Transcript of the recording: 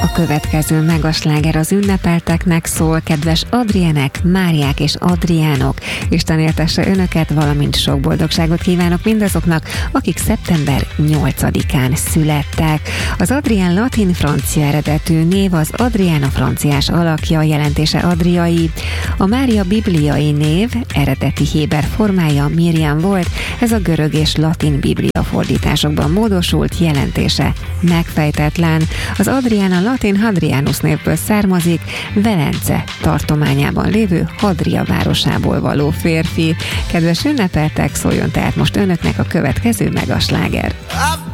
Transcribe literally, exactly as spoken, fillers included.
A következő megasláger az ünnepelteknek szól, kedves Adrienek, Máriák és Adriánok. Isten éltesse önöket, valamint sok boldogságot kívánok mindazoknak, akik szeptember nyolcadikán születtek. Az Adrián latin-francia eredetű név, az Adriana franciás alakja, jelentése adriai. A Mária bibliai név, eredeti héber formája Miriam volt, ez a görög és latin biblia fordításokban módosult, jelentése megfejtetlen. Az Adrián a latin Hadrianus névből származik, Velence tartományában lévő Hadria városából való férfi. Kedves ünnepeltek, szóljon tehát most önöknek a következő megasláger.